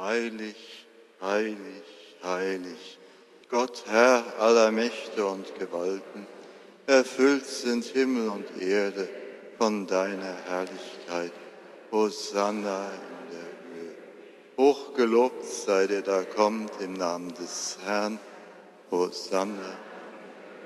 Heilig, heilig, heilig, Gott, Herr aller Mächte und Gewalten, erfüllt sind Himmel und Erde von deiner Herrlichkeit. Hosanna in der Höhe. Hochgelobt sei der, da kommt im Namen des Herrn. Hosanna